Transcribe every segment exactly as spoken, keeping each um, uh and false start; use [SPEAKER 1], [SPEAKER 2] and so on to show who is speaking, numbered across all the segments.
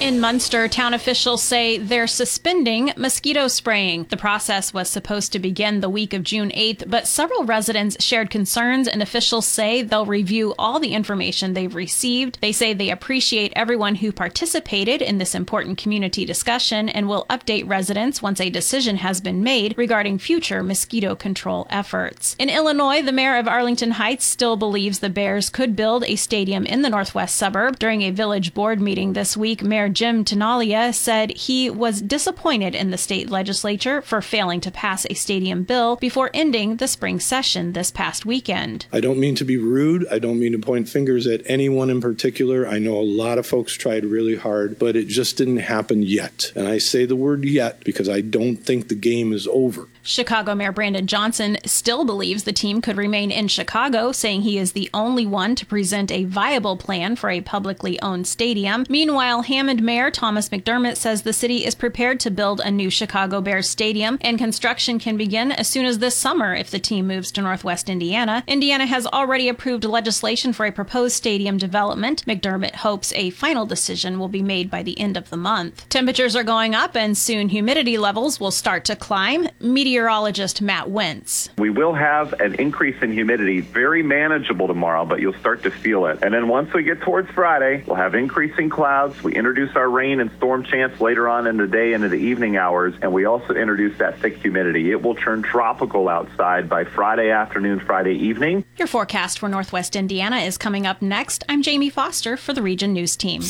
[SPEAKER 1] In Munster, town officials say they're suspending mosquito spraying. The process was supposed to begin the week of June eighth, but several residents shared concerns, and officials say they'll review all the information they've received. They say they appreciate everyone who participated in this important community discussion and will update residents once a decision has been made regarding future mosquito control efforts. In Illinois, the mayor of Arlington Heights still believes the Bears could build a stadium in the northwest suburb. During a village board meeting this week, Mayor Jim Tenalia said he was disappointed in the state legislature for failing to pass a stadium bill before ending the spring session this past weekend.
[SPEAKER 2] I don't mean to be rude. I don't mean to point fingers at anyone in particular. I know a lot of folks tried really hard, but it just didn't happen yet. And I say the word yet because I don't think the game is over.
[SPEAKER 1] Chicago Mayor Brandon Johnson still believes the team could remain in Chicago, saying he is the only one to present a viable plan for a publicly owned stadium. Meanwhile, Hammond Mayor Thomas McDermott says the city is prepared to build a new Chicago Bears stadium, and construction can begin as soon as this summer if the team moves to Northwest Indiana. Indiana has already approved legislation for a proposed stadium development. McDermott hopes a final decision will be made by the end of the month. Temperatures are going up, and soon humidity levels will start to climb. Meteorologist Matt Wentz.
[SPEAKER 3] We will have an increase in humidity, very manageable tomorrow, but you'll start to feel it. And then once we get towards Friday, we'll have increasing clouds. We introduce our rain and storm chance later on in the day into the evening hours, and we also introduce that thick humidity. It will turn tropical outside by Friday afternoon, Friday evening.
[SPEAKER 1] Your forecast for Northwest Indiana is coming up next. I'm Jamie Foster for the Region News Team.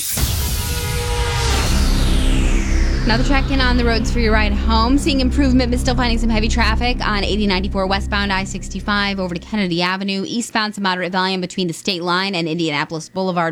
[SPEAKER 4] Another check-in on the roads for your ride home. Seeing improvement, but still finding some heavy traffic on eighty ninety-four westbound I sixty-five over to Kennedy Avenue. Eastbound, some moderate volume between the state line and Indianapolis Boulevard.